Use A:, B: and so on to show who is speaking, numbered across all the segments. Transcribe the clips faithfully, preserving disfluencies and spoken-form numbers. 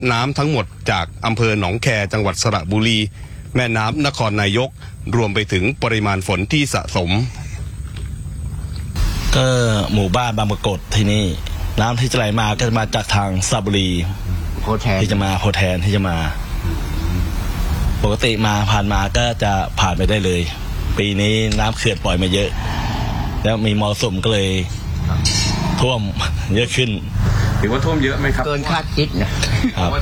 A: น้ำทั้งหมดจากอำเภอหนองแคจังหวัดสระบุรีแม่น้ำนครนายกรวมไปถึงปริมาณฝนที่สะสม
B: ก็หมู่บ้านบางปรากฏที่นี่น้ำที่จะไหลมาก็จะมาจากทางสระบุรี
C: โพแทน
B: ที่จะมาโพแทนที่จะมาปกติมาผ่านมาก็จะผ่านไปได้เลยปีนี้น้ำเขื่อนปล่อยมาเยอะแล้วมีมรสุมก็เลยท่วมเยอะขึ้น
A: ถือว่าท่วมเยอะไหมครับ
C: เกินคาดคิดนะครับ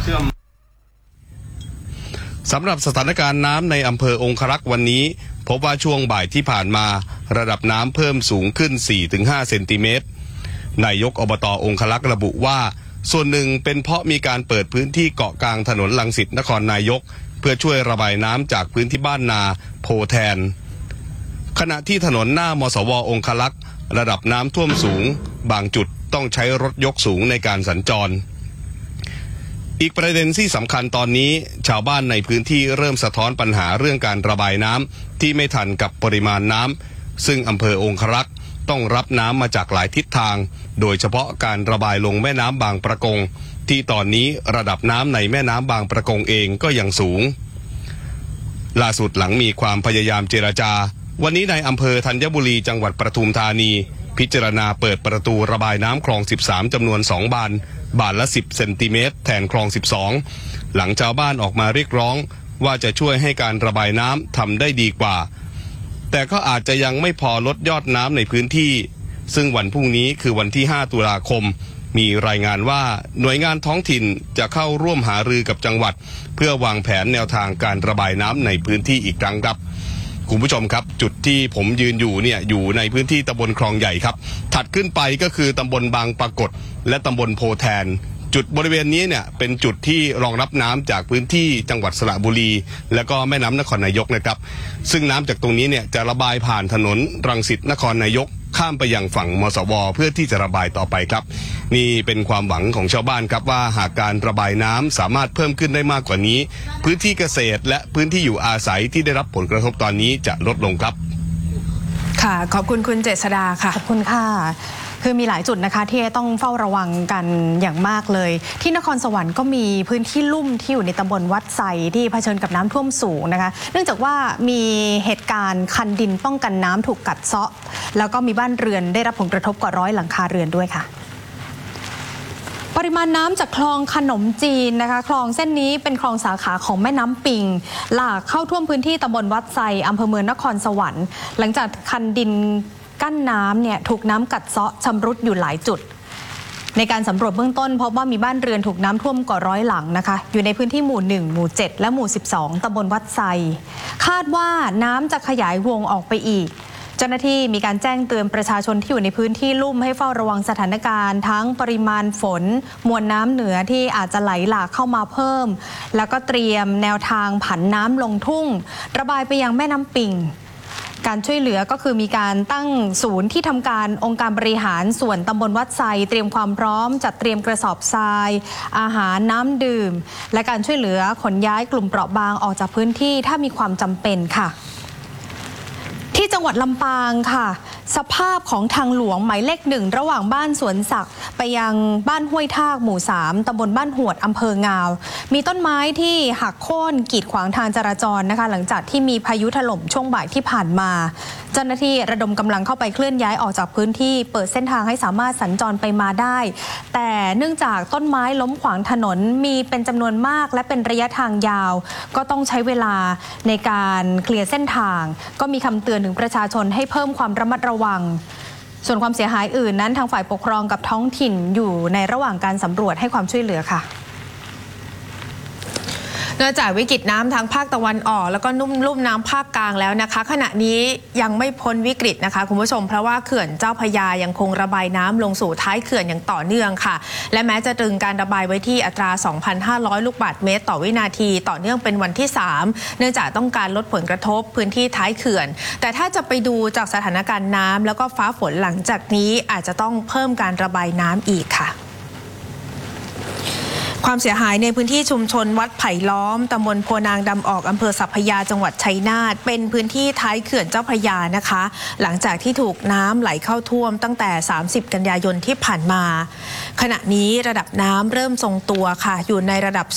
A: สำหรับสถานการณ์น้ำในอำเภอองครักษ์วันนี้พบว่าช่วงบ่ายที่ผ่านมาระดับน้ำเพิ่มสูงขึ้น สี่ถึงห้า เซนติเมตรนายกอบต.องครักษ์ระบุว่าส่วนหนึ่งเป็นเพราะมีการเปิดพื้นที่เกาะกลางถนนรังสิตนครนายกเพื่อช่วยระบายน้ำจากพื้นที่บ้านนาโพแทนขณะที่ถนนหน้ามสว.องครักษ์ระดับน้ำท่วมสูงบางจุดต้องใช้รถยกสูงในการสัญจรอีกประเด็นที่สำคัญตอนนี้ชาวบ้านในพื้นที่เริ่มสะท้อนปัญหาเรื่องการระบายน้ำที่ไม่ทันกับปริมาณน้ำซึ่งอำเภอองครักษ์ต้องรับน้ำมาจากหลายทิศทางโดยเฉพาะการระบายลงแม่น้ำบางประกงที่ตอนนี้ระดับน้ำในแม่น้ำบางประกงเองก็ยังสูงล่าสุดหลังมีความพยายามเจรจาวันนี้ในอำเภอธัญบุรีจังหวัดปทุมธานีพิจารณาเปิดประตูระบายน้ำคลองสิบสามจำนวนสองบานบานละสิบเซนติเมตรแทนคลองสิบสองหลังชาวบ้านออกมาเรียกร้องว่าจะช่วยให้การระบายน้ำทำได้ดีกว่าแต่ก็อาจจะยังไม่พอลดยอดน้ำในพื้นที่ซึ่งวันพรุ่งนี้คือวันที่ห้าตุลาคมมีรายงานว่าหน่วยงานท้องถิ่นจะเข้าร่วมหารือกับจังหวัดเพื่อวางแผนแนวทางการระบายน้ำในพื้นที่อีกครั้งครับคุณผู้ชมครับจุดที่ผมยืนอยู่เนี่ยอยู่ในพื้นที่ตำบลคลองใหญ่ครับถัดขึ้นไปก็คือตำบลบางปรากฏและตำบลโพแทนจุดบริเวณนี้เนี่ยเป็นจุดที่รองรับน้ำจากพื้นที่จังหวัดสระบุรีและก็แม่น้ำนครนายกนะครับซึ่งน้ำจากตรงนี้เนี่ยจะระบายผ่านถนนรังสิตนครนายกข้ามไปยังฝั่งมสวเพื่อที่จะระบายต่อไปครับนี่เป็นความหวังของชาวบ้านครับว่าหากการระบายน้ำสามารถเพิ่มขึ้นได้มากกว่านี้พื้นที่เกษตรและพื้นที่อยู่อาศัยที่ได้รับผลกระทบตอนนี้จะลดลงครับ
D: ค่ะขอบคุณคุณเจษฎาค่ะ
E: ขอบคุณค่ะคือมีหลายจุดนะคะที่ต้องเฝ้าระวังกันอย่างมากเลยที่นครสวรรค์ก็มีพื้นที่ลุ่มที่อยู่ในตำบลวัดไซที่เผชิญกับน้ำท่วมสูงนะคะเนื่องจากว่ามีเหตุการณ์คันดินป้องกันน้ำถูกกัดเซาะแล้วก็มีบ้านเรือนได้รับผลกระทบกว่าร้อยหลังคาเรือนด้วยค่ะปริมาณน้ำจากคลองขนมจีนนะคะคลองเส้นนี้เป็นคลองสาขาของแม่น้ำปิงหลากเข้าท่วมพื้นที่ตำบลวัดไซอำเภอเมืองนครสวรรค์หลังจากคันดินกั้นน้ำเนี่ยถูกน้ำกัดเซาะชำรุดอยู่หลายจุดในการสำรวจเบื้องต้นพบว่ามีบ้านเรือนถูกน้ำท่วมกว่าร้อยหลังนะคะอยู่ในพื้นที่หมู่หนึ่งหมู่เจ็ดและหมู่สิบสองตำบลวัดไซคาดว่าน้ำจะขยายวงออกไปอีกเจ้าหน้าที่มีการแจ้งเตือนประชาชนที่อยู่ในพื้นที่ลุ่มให้เฝ้าระวังสถานการณ์ทั้งปริมาณฝนมวลน้ำเหนือที่อาจจะไหลหลากเข้ามาเพิ่มแล้วก็เตรียมแนวทางผันน้ำลงทุ่งระบายไปยังแม่น้ำปิงการช่วยเหลือก็คือมีการตั้งศูนย์ที่ทำการองค์การบริหารส่วนตำบลวัดไซเตรียมความพร้อมจัดเตรียมกระสอบทรายอาหารน้ำดื่มและการช่วยเหลือขนย้ายกลุ่มเปราะบางออกจากพื้นที่ถ้ามีความจำเป็นค่ะที่จังหวัดลำปางค่ะสภาพของทางหลวงหมายเลขหนึ่งระหว่างบ้านสวนศักดิ์ไปยังบ้านห้วยทากหมู่สามตำบลบ้านหวดอำเภองาวมีต้นไม้ที่หักโค่นกีดขวางทางจราจรนะคะหลังจากที่มีพายุถล่มช่วงบ่ายที่ผ่านมาเจ้าหน้าที่ระดมกำลังเข้าไปเคลื่อนย้ายออกจากพื้นที่เปิดเส้นทางให้สามารถสัญจรไปมาได้แต่เนื่องจากต้นไม้ล้มขวางถนนมีเป็นจำนวนมากและเป็นระยะทางยาวก็ต้องใช้เวลาในการเคลียร์เส้นทางก็มีคำเตือนถึงประชาชนให้เพิ่มความระมัดระวังส่วนความเสียหายอื่นนั้นทางฝ่ายปกครองกับท้องถิ่นอยู่ในระหว่างการสำรวจให้ความช่วยเหลือค่ะ
D: นอกจากวิกฤตน้ำทางภาคตะวันออกแล้วก็นุ่มลุ่มน้ำภาคกลางแล้วนะคะขณะนี้ยังไม่พ้นวิกฤตนะคะคุณผู้ชมเพราะว่าเขื่อนเจ้าพระยายังคงระบายน้ำลงสู่ท้ายเขื่อนอย่างต่อเนื่องค่ะและแม้จะตรึงการระบายไว้ที่อัตรา สองพันห้าร้อย ลูกบาศก์เมตรต่อวินาทีต่อเนื่องเป็นวันที่สามเนื่องจากต้องการลดผลกระทบพื้นที่ท้ายเขื่อนแต่ถ้าจะไปดูจากสถานการณ์น้ำแล้วก็ฟ้าฝนหลังจากนี้อาจจะต้องเพิ่มการระบายน้ำอีกค่ะความเสียหายในพื้นที่ชุมชนวัดไผ่ล้อมตำบลโพนางดำออกอำเภอสัพพยาจังหวัดชัยนาทเป็นพื้นที่ท้ายเขื่อนเจ้าพระยานะคะหลังจากที่ถูกน้ำไหลเข้าท่วมตั้งแต่สามสิบกันยายนที่ผ่านมาขณะนี้ระดับน้ำเริ่มทรงตัวค่ะอยู่ในระดับ